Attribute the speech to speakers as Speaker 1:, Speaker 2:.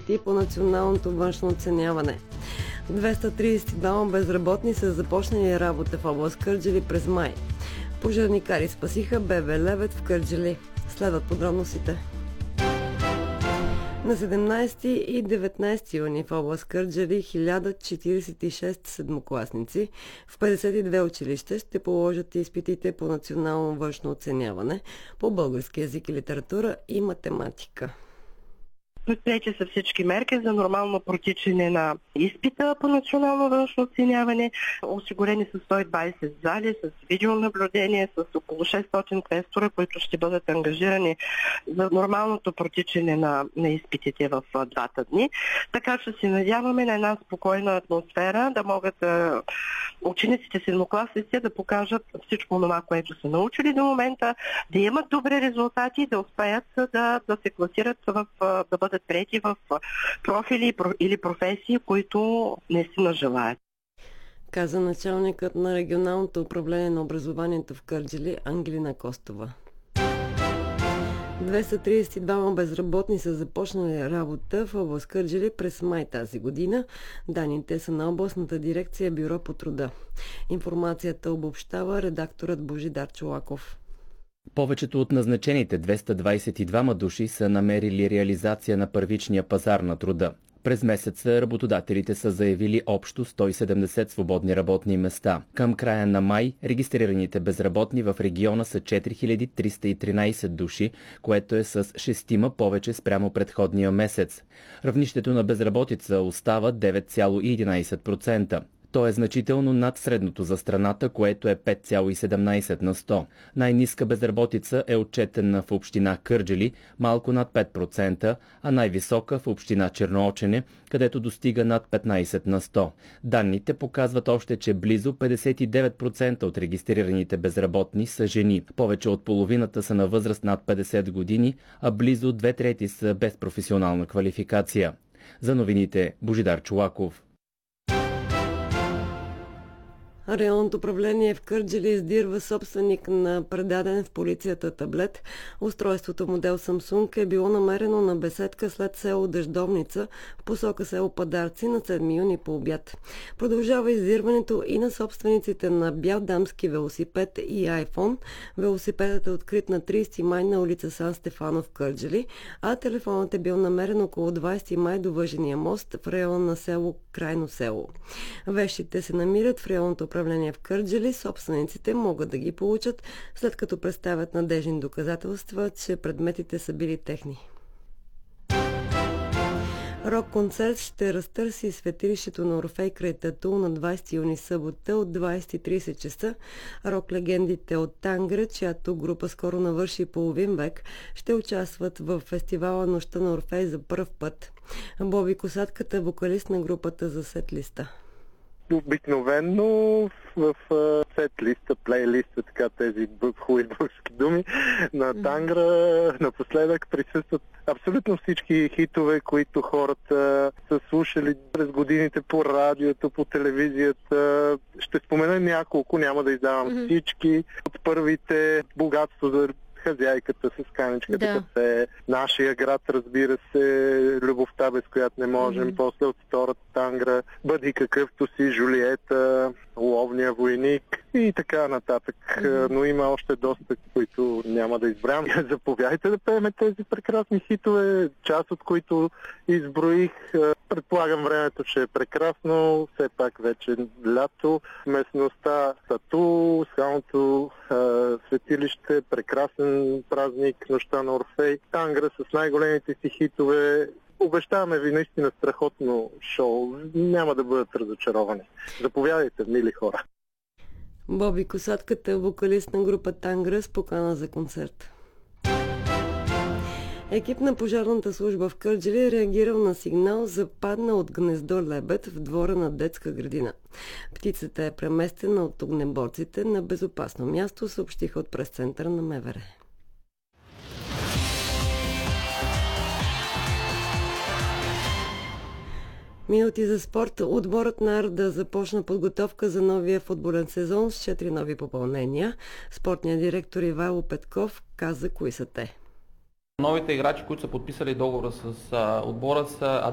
Speaker 1: изпити по националното външно оценяване. 232 безработни са започнали работа в област Кърджали през май. Пожарникари спасиха бебе левет в Кърджали. Следват подробностите. На 17 и 19 юни в област Кърджали 1046 седмокласници в 52 училища ще положат изпитите по национално външно оценяване по български език и литература и математика.
Speaker 2: Предприети са всички мерки за нормално протичане на изпита по национално външно оценяване. Осигурени са 120 зали с видеонаблюдение, с около 600 квестора, които ще бъдат ангажирани за нормалното протичане на изпитите в двата дни. Така че се надяваме на една спокойна атмосфера, да могат учениците, седмокласниците да покажат всичко това, което са научили до момента, да имат добри резултати, да успеят да се класират да бъдат приети в профили или професии, които наистина желаят.
Speaker 1: Каза началникът на регионалното управление на образованието в Кърджали Ангелина Костова. 232 безработни са започнали работа в област Кърджали през май тази година. Данните са на областната дирекция Бюро по труда. Информацията обобщава редакторът Божидар Чолаков.
Speaker 3: Повечето от назначените 222 души са намерили реализация на първичния пазар на труда. През месеца работодателите са заявили общо 170 свободни работни места. Към края на май регистрираните безработни в региона са 4313 души, което е с 6 повече спрямо предходния месец. Равнището на безработица остава 9,11%. То е значително над средното за страната, което е 5,17 на 100. Най-ниска безработица е отчетена в община Кърджали, малко над 5%, а най-висока в община Черноочене, където достига над 15 на 100. Данните показват още, че близо 59% от регистрираните безработни са жени. Повече от половината са на възраст над 50 години, а близо 2/3 са без професионална квалификация. За новините Божидар Чолаков.
Speaker 1: Районното управление в Кърджали издирва собственик на предаден в полицията таблет. Устройството модел Samsung е било намерено на беседка след село Дъждовница в посока село Падарци на 7 юни по обяд. Продължава издирването и на собствениците на бял дамски велосипед и iPhone. Велосипедът е открит на 30 май на улица Сан Стефано в Кърджали, а телефонът е бил намерен около 20 май до Въжения мост в район на село Крайно село. Вещите се намират в районното управление в Кърджали. Собствениците могат да ги получат, след като представят надежни доказателства, че предметите са били техни. Рок-концерт ще разтърси светилището на Орфей край Татул на 20 юни събота от 20:30 часа. Рок-легендите от Тангра, чиято група скоро навърши половин век, ще участват в фестивала Нощта на Орфей за пръв път. Боби Косатката, вокалист на групата за сет-листа.
Speaker 4: Обикновено в сет-листа, плейлиста, така тези хубави български думи на Тангра напоследък присъстват абсолютно всички хитове, които хората са слушали през годините по радиото, по телевизията. Ще спомена няколко, няма да издавам всички. От първите "Богатство за хазяйката" с Каничката кафе, "Нашия град", разбира се, "Любовта, без която не можем", после от втората Тангра "Бъди какъвто си", "Жулиета", "Ловния войник" и така нататък. Но има още доста, които няма да избрам. Заповядайте да пеем тези прекрасни хитове, част от които изброих. Предполагам, времето ще е прекрасно, все пак вече лято. Местността Татул, скалното светилище, прекрасен празник, Нощта на Орфей, Тангра с най-големите си хитове. Обещаваме ви наистина страхотно шоу. Няма да бъдат разочаровани. Заповядайте, мили хора.
Speaker 1: Боби Косатката, вокалист на група Тангра, с покана за концерт. Екип на пожарната служба в Кърджали е реагирал на сигнал за паднал от гнездо лебед в двора на детска градина. Птицата е преместена от огнеборците на безопасно място, съобщиха от пресцентъра на МВР. Минути за спорт. Отборът на Арда започна подготовка за новия футболен сезон с 4 нови попълнения. Спортният директор Ивайло Петков каза кои са те.
Speaker 5: Новите играчи, които са подписали договора с отбора, са